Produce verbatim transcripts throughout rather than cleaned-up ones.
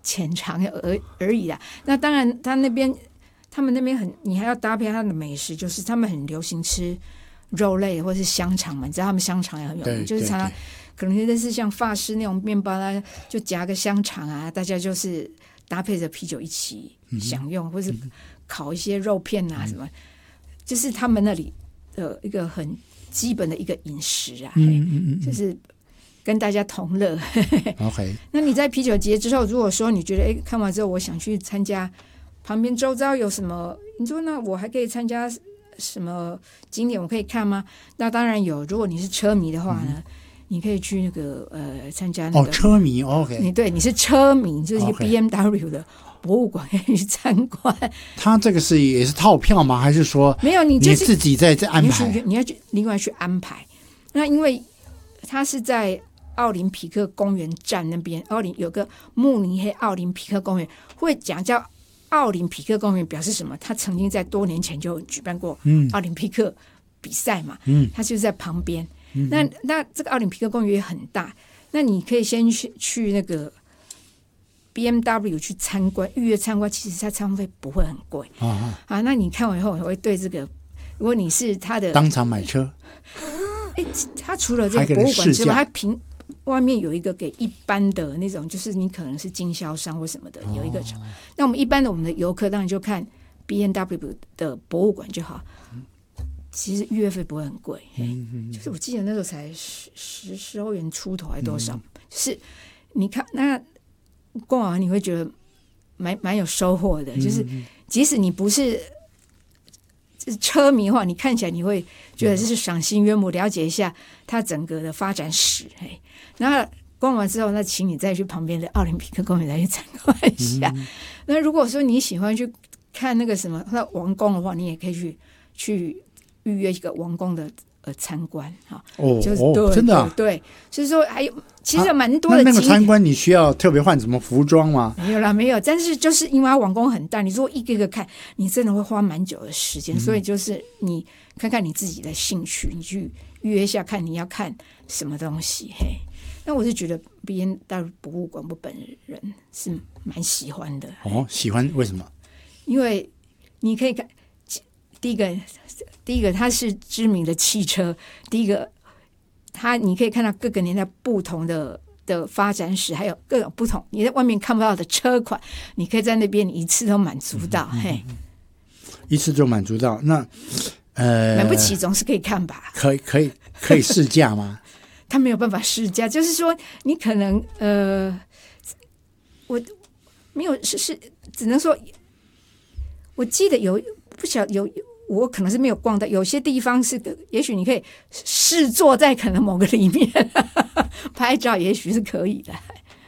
浅尝而而已啦。那当然，他那边他们那边很，你还要搭配他的美食，就是他们很流行吃肉类或是香肠嘛，你知道他们香肠也很有名，就是常常可能类似像法式那种面包啦，就夹个香肠啊，大家就是搭配着啤酒一起享用，嗯、或是烤一些肉片啊什么，嗯、就是他们那里的一个很基本的一个饮食啊，嗯嗯嗯、就是跟大家同乐。 OK， 那你在啤酒节之后，如果说你觉得哎看完之后我想去参加，旁边周遭有什么？你说那我还可以参加什么景点？我可以看吗？那当然有。如果你是车迷的话呢，嗯、你可以去那个呃参加那个哦车迷 OK， 你对你是车迷，就是 B M W 的博物馆可以去参观。 他这个是也是套票吗？还是说没有？你就是、 你自己在在安排？ 你要, 你要去另外去安排。那因为它是在奥林匹克公园站那边，奥林有个慕尼黑奥林匹克公园，会讲叫奥林匹克公园，表示什么？他曾经在多年前就举办过奥林匹克比赛嘛，嗯，他就在旁边。嗯、那那这个奥林匹克公园也很大，那你可以先去去那个 B M W 去参观，预约参观，其实它参观费不会很贵啊。啊，那你看完以后，你会对这个，如果你是他的当场买车。 哎，他除了这个博物馆之外，他平外面有一个给一般的那种，就是你可能是经销商或什么的，有一个场。哦、那我们一般的我们的游客当然就看 B M W 的博物馆就好。其实预约费不会很贵，嗯嗯、就是我记得那时候才十十十欧元出头还多少，嗯、就是你看那逛完你会觉得蛮蛮有收获的，嗯、就是即使你不是。车迷的话，你看起来你会觉得这是赏心悦目，了解一下它整个的发展史。嘿，然后逛完之后，那请你再去旁边的奥林匹克公园再去参观一下。嗯、那如果说你喜欢去看那个什么那王宫的话，你也可以去去预约一个王宫的呃参观哈。 哦， 就是哦对真的、啊、 对，所以说还有。其实有蛮多的、啊、 那, 那个参观你需要特别换什么服装吗？ 没有啦，没有。但是就是因为它王宫很大，你如果一个一个看，你真的会花蛮久的时间。嗯、所以就是你看看你自己的兴趣，你去预约一下，看你要看什么东西。嘿，那我是觉得 B M W 博物馆，我本人是蛮喜欢的。 哦，喜欢为什么？ 因为你可以看，第一个，第一个它是知名的汽车，第一个。它你可以看到各个年代不同的的发展史，还有各种不同你在外面看不到的车款，你可以在那边你一次都满足到，嗯、嘿， 一次就满足到。那呃， 买不起总是可以看吧？ 可以可以可以试驾吗？ 他没有办法试驾，就是说你可能呃，我没有是是，只能说，我记得有不晓有。我可能是没有逛到，有些地方是，也许你可以试坐在可能某个里面拍照，也许是可以的。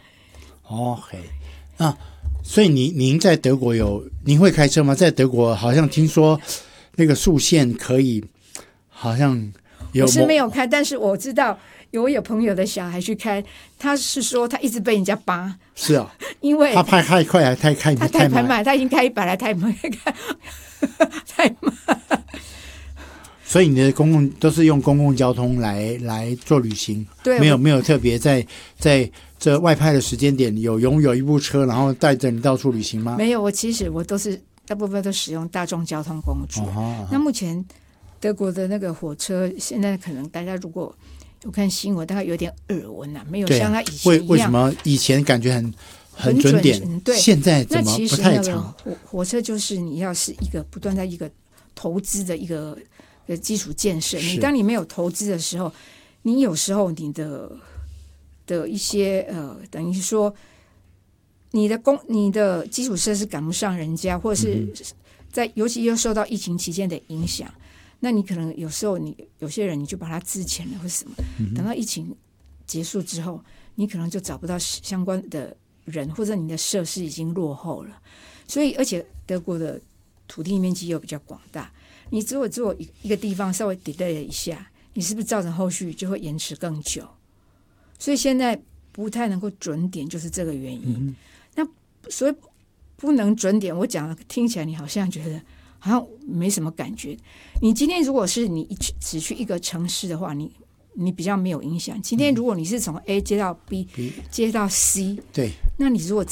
OK， 啊，所以您您在德国有您会开车吗？在德国好像听说那个速限可以，好像有。 我是没有开，但是我知道有有朋友的小孩去开，他是说他一直被人家扒。 是啊， 因为他拍太快还太开他太慢，他已经开一百了，太慢，太慢。 所以你的公共都是用公共交通来来做旅行， 对， 没有没有特别在在这外派的时间点有拥有一部车，然后带着你到处旅行吗？ 没有，我其实我都是大部分都使用大众交通工具。哦、那目前德国的那个火车，现在可能大家如果有看新闻，大概有点耳闻啊，没有像他以前一样。 为为什么以前感觉很很准点？ 对， 现在怎么不太长？ 火火车就是你要是一个不断在一个投资的一个。的基础建设，你当你没有投资的时候，你有时候你的的一些呃，等于说你的公你的基础设施赶不上人家，或者是在尤其又受到疫情期间的影响，那你可能有时候你有些人你就把它资遣了或什么，等到疫情结束之后，你可能就找不到相关的人，或者你的设施已经落后了。所以，而且德国的土地面积又比较广大。你如果做一个地方稍微 delay 一下，你是不是造成后续就会延迟更久？所以现在不太能够准点，就是这个原因。嗯、那所以不能准点，我讲听起来你好像觉得好像没什么感觉。你今天如果是你只去一个城市的话，你你比较没有影响。今天如果你是从 A 接到 B，、嗯、接到 C， 对， 那你如果